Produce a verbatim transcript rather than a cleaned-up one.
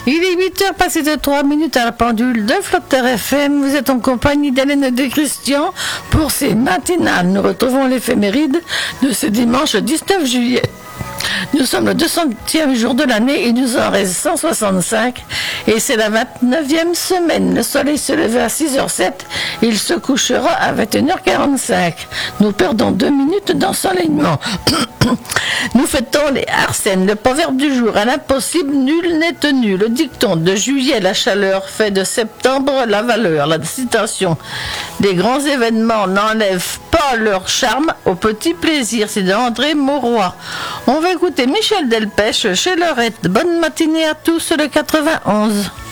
Il est huit heures passées de trois minutes à la pendule de Flotter F M. Vous êtes en compagnie d'Hélène et de Christian pour ces matinales. Nous retrouvons l'éphéméride de ce dimanche dix-neuf juillet. Nous sommes le deux centième jour de l'année et nous en reste cent soixante-cinq et c'est la vingt-neuvième semaine. Le soleil se levait à six heures sept et il se couchera à vingt et une heures quarante-cinq. Nous perdons deux minutes d'ensoleillement. Nous fêtons les Arsènes, le proverbe du jour, à l'impossible, nul n'est tenu. Le dicton de juillet, la chaleur fait de septembre la valeur. La citation, les grands événements n'enlèvent pas leur charme au petit plaisir. C'est d'André Mauroy. On va écouter Michel Delpech chez Lorette. Bonne matinée à tous, le quatre-vingt-onze.